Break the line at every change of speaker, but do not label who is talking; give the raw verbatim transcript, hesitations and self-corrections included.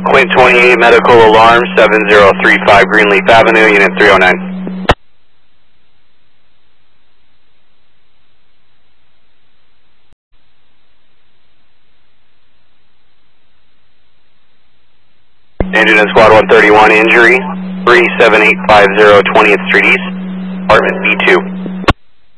Quint twenty-eight, medical alarm, seven zero three five Greenleaf Avenue, unit three oh nine. Engine in Squad one thirty-one, injury, three seven eight five zero twentieth Street East, apartment B two.